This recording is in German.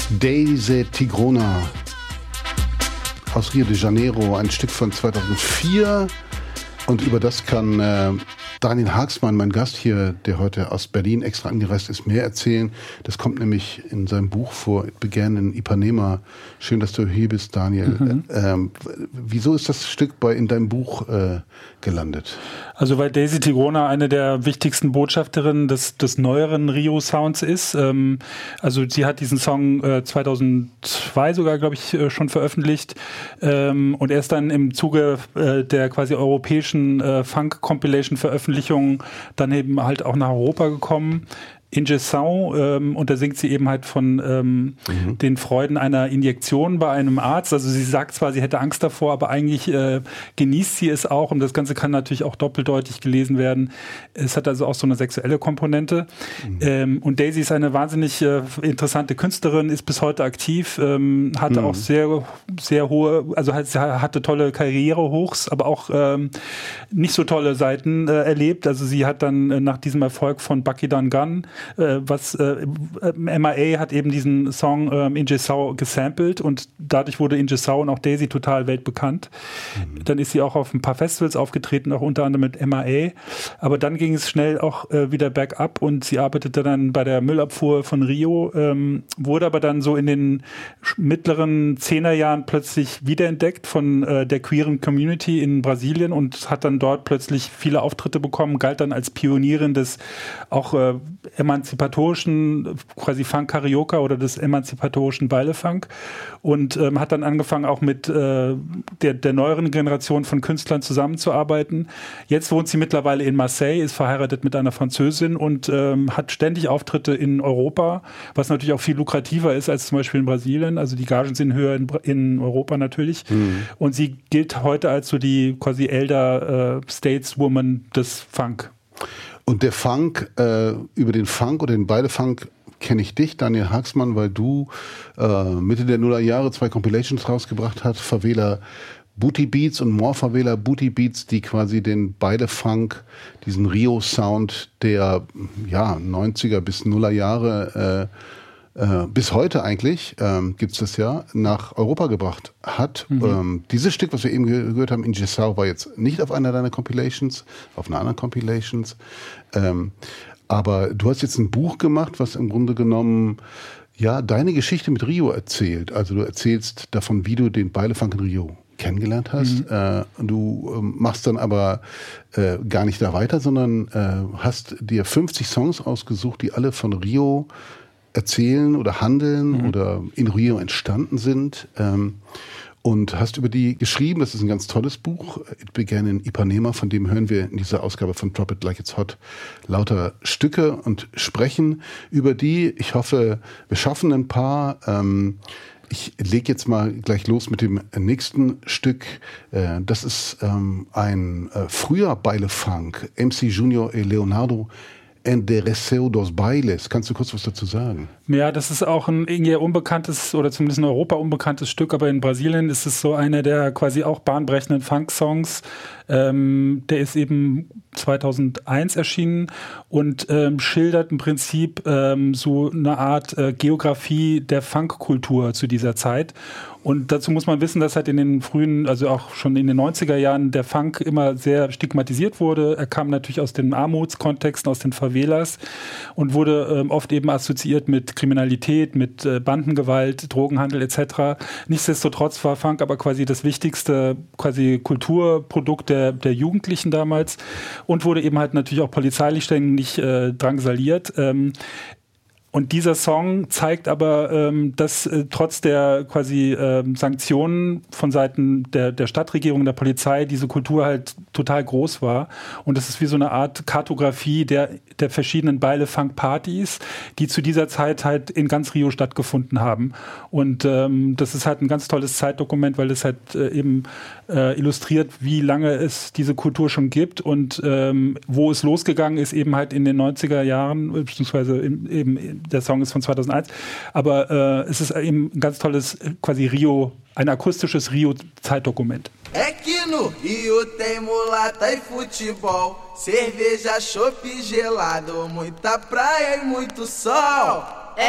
Daisy Tigrona aus Rio de Janeiro, ein Stück von 2004. Und über das kann Daniel Haagsmann, mein Gast hier, der heute aus Berlin extra angereist ist, mehr erzählen. Das kommt nämlich in seinem Buch vor, It Began in Ipanema. Schön, dass du hier bist, Daniel. Wieso ist das Stück in deinem Buch gelandet? Also weil Daisy Tigrona eine der wichtigsten Botschafterinnen des neueren Rio-Sounds ist. Also sie hat diesen Song 2002 sogar, glaube ich, schon veröffentlicht. Und er ist dann im Zuge der quasi europäischen Funk-Compilation-Veröffentlichung dann eben halt auch nach Europa gekommen. Injeção, und da singt sie eben halt von den Freuden einer Injektion bei einem Arzt. Also sie sagt zwar, sie hätte Angst davor, aber eigentlich genießt sie es auch, und das Ganze kann natürlich auch doppeldeutig gelesen werden. Es hat also auch so eine sexuelle Komponente. Und Daisy ist eine wahnsinnig interessante Künstlerin, ist bis heute aktiv, hatte auch sehr, sehr hohe, also hatte tolle Karrierehochs, aber auch nicht so tolle Seiten erlebt. Also sie hat dann nach diesem Erfolg von Bucky Gun MIA hat eben diesen Song Injeção gesampelt, und dadurch wurde Injeção und auch Daisy total weltbekannt. Dann ist sie auch auf ein paar Festivals aufgetreten, auch unter anderem mit MIA. Aber dann ging es schnell auch wieder bergab, und sie arbeitete dann bei der Müllabfuhr von Rio, wurde aber dann so in den mittleren 10er-Jahren plötzlich wiederentdeckt von der queeren Community in Brasilien und hat dann dort plötzlich viele Auftritte bekommen, galt dann als Pionierin des auch emanzipatorischen quasi Funk-Carioca oder des emanzipatorischen Baile-Funk, und hat dann angefangen auch mit der neueren Generation von Künstlern zusammenzuarbeiten. Jetzt wohnt sie mittlerweile in Marseille, ist verheiratet mit einer Französin und hat ständig Auftritte in Europa, was natürlich auch viel lukrativer ist als zum Beispiel in Brasilien. Also die Gagen sind höher in Europa natürlich. Und sie gilt heute als so die quasi Elder Stateswoman des Funk. Und der Funk, über den Funk oder den Baile-Funk kenne ich dich, Daniel Haagsmann, weil du Mitte der Nullerjahre 2 Compilations rausgebracht hast, Favela Booty Beats und More Favela Booty Beats, die quasi den Baile-Funk, diesen Rio-Sound der 90er bis Nullerjahre bis heute eigentlich, gibt's das ja, nach Europa gebracht hat. Dieses Stück, was wir eben gehört haben, Injeção, war jetzt nicht auf einer deiner Compilations, auf einer anderen Compilations. Aber du hast jetzt ein Buch gemacht, was im Grunde genommen deine Geschichte mit Rio erzählt. Also du erzählst davon, wie du den Baile-Funk in Rio kennengelernt hast. Du machst dann aber gar nicht da weiter, sondern hast dir 50 Songs ausgesucht, die alle von Rio erzählen oder handeln oder in Rio entstanden sind, und hast über die geschrieben. Das ist ein ganz tolles Buch, It Began in Ipanema, von dem hören wir in dieser Ausgabe von Drop It Like It's Hot lauter Stücke und sprechen über die. Ich hoffe, wir schaffen ein paar. Ich lege jetzt mal gleich los mit dem nächsten Stück. Das ist ein früher Baile-Funk, MC Junior e Leonardo Endereceu dos Bailes. Kannst du kurz was dazu sagen? Ja, das ist auch ein eher unbekanntes oder zumindest in Europa unbekanntes Stück, aber in Brasilien ist es so einer der quasi auch bahnbrechenden Funk-Songs. Der ist eben 2001 erschienen und schildert im Prinzip so eine Art Geografie der Funkkultur zu dieser Zeit. Und dazu muss man wissen, dass halt in den frühen, also auch schon in den 90er Jahren, der Funk immer sehr stigmatisiert wurde. Er kam natürlich aus den Armutskontexten, aus den Favelas, und wurde oft eben assoziiert mit Kriminalität, mit Bandengewalt, Drogenhandel etc. Nichtsdestotrotz war Funk aber quasi das wichtigste quasi Kulturprodukt der Jugendlichen damals und wurde eben halt natürlich auch polizeilich ständig drangsaliert. Und dieser Song zeigt aber, dass trotz der quasi Sanktionen von Seiten der Stadtregierung, der Polizei, diese Kultur halt total groß war. Und das ist wie so eine Art Kartografie der verschiedenen Baile-Funk-Partys, die zu dieser Zeit halt in ganz Rio stattgefunden haben. Und das ist halt ein ganz tolles Zeitdokument, weil es halt eben illustriert, wie lange es diese Kultur schon gibt und wo es losgegangen ist, eben halt in den 90er Jahren, beziehungsweise eben der Song ist von 2001, aber es ist eben ein ganz tolles quasi Rio, ein akustisches Rio-Zeitdokument. É que no Rio tem mulata e futebol, cerveja, chopp gelado, muita praia e muito sol.